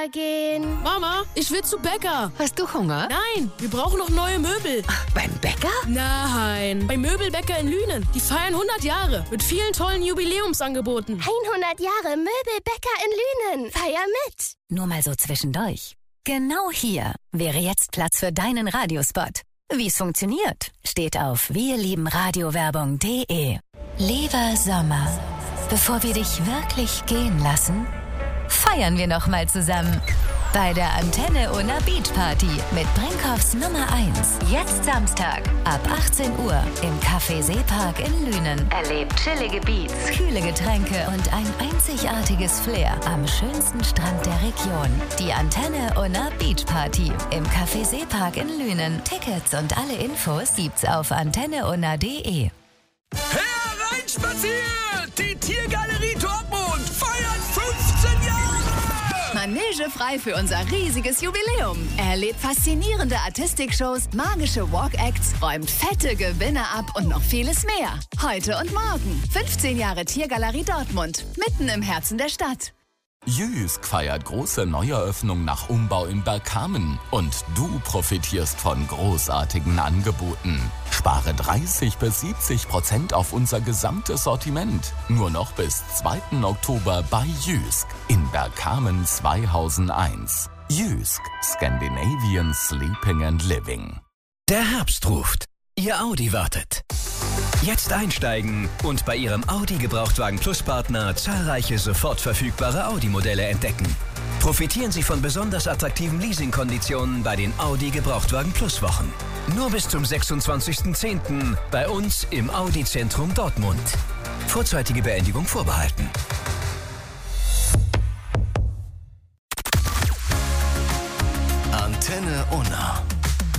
Bäcker gehen. Mama, ich will zu Bäcker. Hast du Hunger? Nein, wir brauchen noch neue Möbel. Beim Bäcker? Nein, bei Möbelbäcker in Lünen. Die feiern 100 Jahre mit vielen tollen Jubiläumsangeboten. 100 Jahre Möbelbäcker in Lünen. Feier mit. Nur mal so zwischendurch. Genau hier wäre jetzt Platz für deinen Radiospot. Wie es funktioniert, steht auf wirliebenradiowerbung.de. Lieber Sommer, bevor wir dich wirklich gehen lassen, feiern wir noch mal zusammen. Bei der Antenne Unna Beach Party mit Brinkhoffs Nummer 1. Jetzt Samstag ab 18 Uhr im Café Seepark in Lünen. Erlebt chillige Beats, kühle Getränke und ein einzigartiges Flair am schönsten Strand der Region. Die Antenne Unna Beach Party im Café Seepark in Lünen. Tickets und alle Infos gibt's auf antenneunna.de. Hereinspaziert! Die Tiergalerie Dortmund feiert 15 Jahre! Manege frei für unser riesiges Jubiläum. Erlebt faszinierende Artistikshows, magische Walk-Acts, räumt fette Gewinne ab und noch vieles mehr. Heute und morgen. 15 Jahre Tiergalerie Dortmund. Mitten im Herzen der Stadt. Jysk feiert große Neueröffnung nach Umbau in Bergkamen und du profitierst von großartigen Angeboten. Spare 30-70% auf unser gesamtes Sortiment. Nur noch bis 2. Oktober bei Jysk in Bergkamen 2001. Jysk, Scandinavian Sleeping and Living. Der Herbst ruft. Ihr Audi wartet. Jetzt einsteigen und bei Ihrem Audi Gebrauchtwagen Plus Partner zahlreiche sofort verfügbare Audi-Modelle entdecken. Profitieren Sie von besonders attraktiven Leasingkonditionen bei den Audi Gebrauchtwagen Plus Wochen. Nur bis zum 26.10. bei uns im Audi Zentrum Dortmund. Vorzeitige Beendigung vorbehalten. Antenne Unna.